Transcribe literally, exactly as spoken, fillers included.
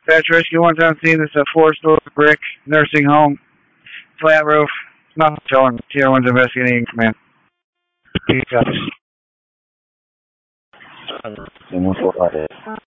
Patch Rescue one time seen this a four story brick nursing home, flat roof. Nothing showing. Tier one's investigating command. Peace out.